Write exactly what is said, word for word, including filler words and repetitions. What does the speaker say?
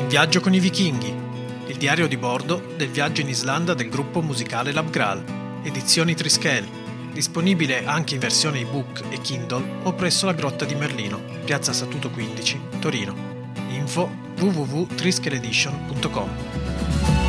In viaggio con i vichinghi, il diario di bordo del viaggio in Islanda del gruppo musicale Labgral, edizioni Trischel, disponibile anche in versione ebook e Kindle o presso la Grotta di Merlino, piazza Statuto quindici, Torino. Info w w w punto trischeledition punto com.